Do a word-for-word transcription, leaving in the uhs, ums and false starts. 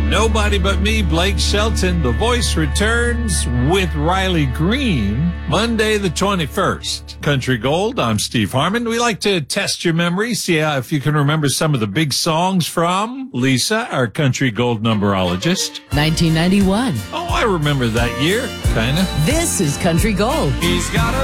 Nobody But Me, Blake Shelton. The Voice returns with Riley Green Monday the twenty-first. Country Gold, I'm Steve Harmon. We like to test your memory, see how, if you can remember some of the big songs from Lisa, our Country Gold numberologist. nineteen ninety-one. Oh, I remember that year, kind of. This is Country Gold. He's got a